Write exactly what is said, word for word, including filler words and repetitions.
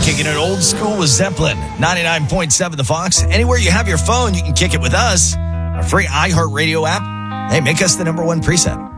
Kicking it old school with Zeppelin. ninety-nine point seven The Fox. Anywhere you have your phone, you can kick it with us. Our free iHeartRadio app. Hey, make us the number one preset.